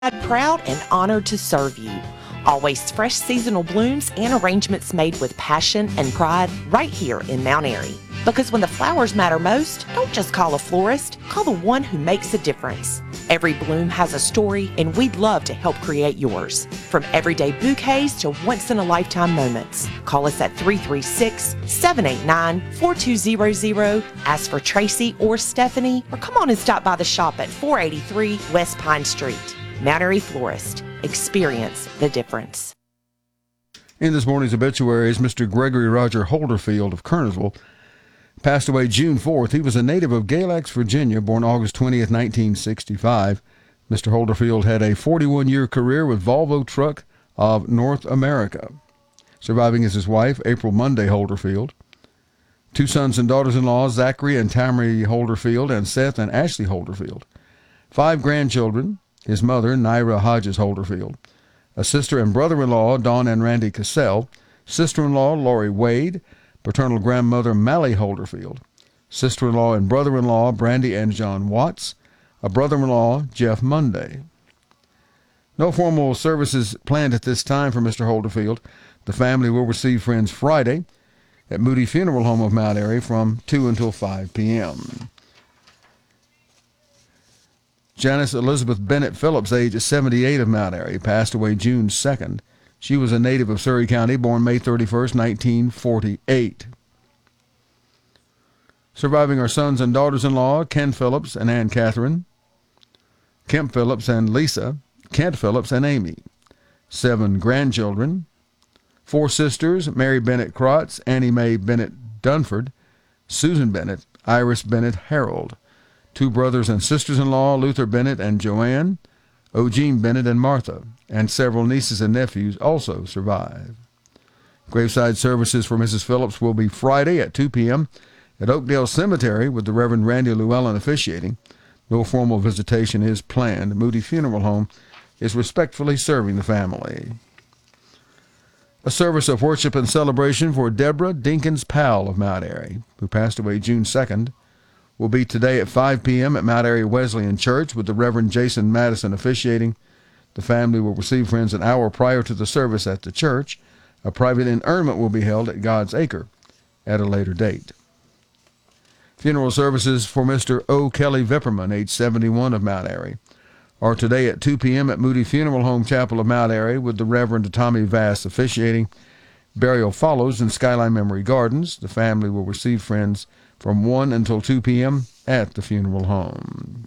Proud and honored to serve you. Always fresh seasonal blooms and arrangements made with passion and pride right here in Mount Airy. Because when the flowers matter most, don't just call a florist, call the one who makes a difference. Every bloom has a story, and we'd love to help create yours. From everyday bouquets to once-in-a-lifetime moments. Call us at 336-789-4200, ask for Tracy or Stephanie, or come on and stop by the shop at 483 West Pine Street. Mount Airy Florist. Experience the difference. In this morning's obituary is Mr. Gregory Roger Holderfield of Kernersville. Passed away June 4th. He was a native of Galax, Virginia, born August 20th, 1965. Mr. Holderfield had a 41-year career with Volvo Truck of North America. Surviving is his wife, April Monday Holderfield. 2 sons and daughters-in-law, Zachary and Tammy Holderfield, and Seth and Ashley Holderfield. 5 grandchildren. His mother, Naira Hodges Holderfield, a sister and brother-in-law, Dawn and Randy Cassell, sister-in-law, Lori Wade, paternal grandmother, Mally Holderfield, sister-in-law and brother-in-law, Brandy and John Watts, a brother-in-law, Jeff Monday. No formal services planned at this time for Mr. Holderfield. The family will receive friends Friday at Moody Funeral Home of Mount Airy from 2 until 5 p.m. Janice Elizabeth Bennett Phillips, age 78, of Mount Airy, passed away June 2nd. She was a native of Surrey County, born May 31st, 1948. Surviving are sons and daughters-in-law, Ken Phillips and Ann Catherine, Kemp Phillips and Lisa, Kent Phillips and Amy. 7 grandchildren, 4 sisters, Mary Bennett Krotz, Annie Mae Bennett Dunford, Susan Bennett, Iris Bennett Harold. 2 brothers and sisters-in-law, Luther Bennett and Joanne, Eugene Bennett and Martha, and several nieces and nephews also survive. Graveside services for Mrs. Phillips will be Friday at 2 p.m. at Oakdale Cemetery with the Reverend Randy Llewellyn officiating. No formal visitation is planned. Moody Funeral Home is respectfully serving the family. A service of worship and celebration for Deborah Dinkins Powell of Mount Airy, who passed away June 2nd, will be today at 5 p.m. at Mount Airy Wesleyan Church with the Reverend Jason Madison officiating. The family will receive friends an hour prior to the service at the church. A private interment will be held at God's Acre at a later date. Funeral services for Mr. O. Kelly Vipperman, age 71, of Mount Airy, are today at 2 p.m. at Moody Funeral Home Chapel of Mount Airy with the Reverend Tommy Vass officiating. Burial follows in Skyline Memory Gardens. The family will receive friends from 1 until 2 p.m. at the funeral home.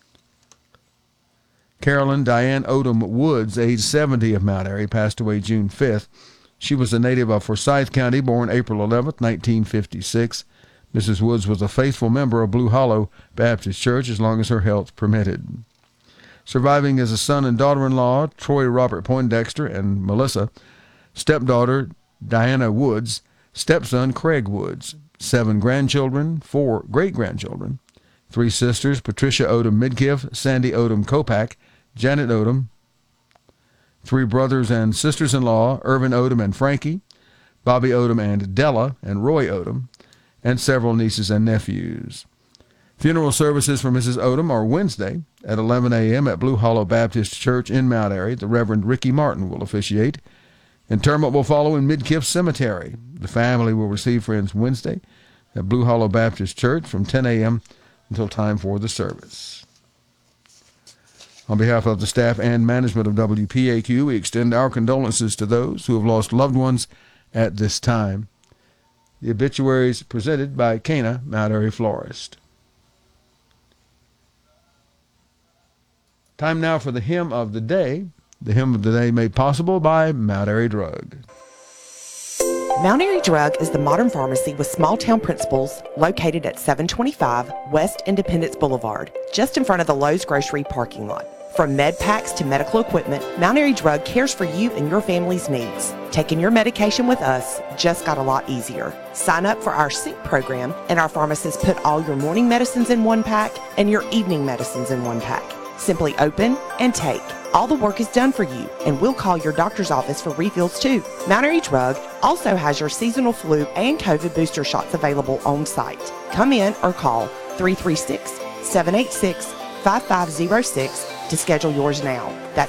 Carolyn Diane Odom Woods, age 70, of Mount Airy, passed away June 5th. She was a native of Forsyth County, born April 11th, 1956. Mrs. Woods was a faithful member of Blue Hollow Baptist Church as long as her health permitted. Surviving is a son and daughter-in-law, Troy Robert Poindexter and Melissa, stepdaughter Diana Woods, stepson Craig Woods. 7 grandchildren, 4 great-grandchildren, 3 sisters, Patricia Odom Midkiff, Sandy Odom Kopak, Janet Odom, 3 brothers and sisters-in-law, Irvin Odom and Frankie, Bobby Odom and Della, and Roy Odom, and several nieces and nephews. Funeral services for Mrs. Odom are Wednesday at 11 a.m. at Blue Hollow Baptist Church in Mount Airy. The Reverend Ricky Martin will officiate. Interment will follow in Midkiff Cemetery. The family will receive friends Wednesday at Blue Hollow Baptist Church from 10 a.m. until time for the service. On behalf of the staff and management of WPAQ, we extend our condolences to those who have lost loved ones at this time. The obituaries presented by Cana Mount Airy Florist. Time now for the hymn of the day. The hymn of the day made possible by Mount Airy Drug. Mount Airy Drug is the modern pharmacy with small-town principles located at 725 West Independence Boulevard, just in front of the Lowe's Grocery parking lot. From med packs to medical equipment, Mount Airy Drug cares for you and your family's needs. Taking your medication with us just got a lot easier. Sign up for our Sync program, and our pharmacists put all your morning medicines in one pack and your evening medicines in one pack. Simply open and take. All the work is done for you, and we'll call your doctor's office for refills too. Mount Airy Drug also has your seasonal flu and COVID booster shots available on site. Come in or call 336-786-5506 to schedule yours now. That's